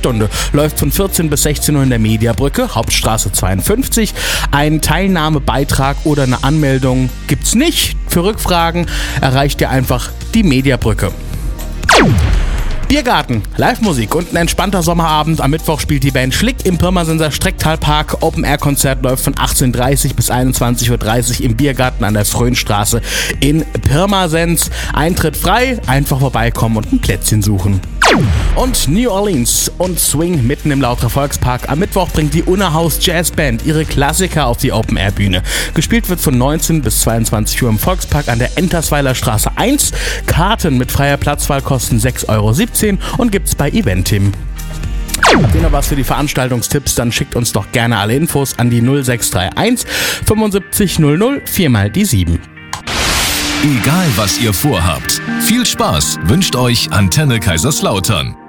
Stunde läuft von 14 bis 16 Uhr in der Mediabrücke, Hauptstraße 52. Einen Teilnahmebeitrag oder eine Anmeldung gibt's nicht. Für Rückfragen erreicht ihr einfach die Mediabrücke. Biergarten, Live-Musik und ein entspannter Sommerabend. Am Mittwoch spielt die Band Schlick im Pirmasenser Strecktalpark. Open-Air-Konzert läuft von 18:30 bis 21:30 Uhr im Biergarten an der Fröhnstraße in Pirmasens. Eintritt frei, einfach vorbeikommen und ein Plätzchen suchen. Und New Orleans und Swing mitten im Lauterer Volkspark. Am Mittwoch bringt die Unerhaus Jazz Band ihre Klassiker auf die Open-Air-Bühne. Gespielt wird von 19 bis 22 Uhr im Volkspark an der Entersweiler Straße 1. Karten mit freier Platzwahl kosten 6,17 € und gibt's bei Eventim. Habt ihr noch was für die Veranstaltungstipps, dann schickt uns doch gerne alle Infos an die 0631 75 00 4x7. Egal was ihr vorhabt, viel Spaß wünscht euch Antenne Kaiserslautern.